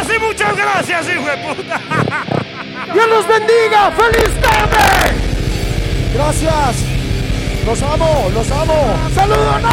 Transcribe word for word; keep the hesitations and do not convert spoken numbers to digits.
y muchas gracias, hijo de puta. ¡Dios los bendiga! ¡Feliz tarde! Gracias. Los amo, los amo. ¡Saludos!